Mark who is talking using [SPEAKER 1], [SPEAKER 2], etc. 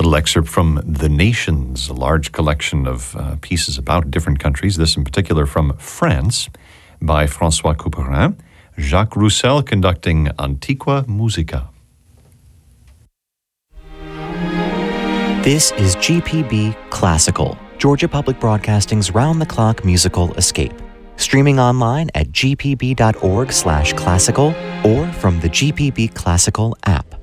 [SPEAKER 1] little excerpt from The Nations, a large collection of pieces about different countries, this in particular from France, by François Couperin. Jacques Roussel conducting Antiqua Musica.
[SPEAKER 2] This is GPB Classical, Georgia Public Broadcasting's round-the-clock musical escape. Streaming online at gpb.org/classical or from the GPB Classical app.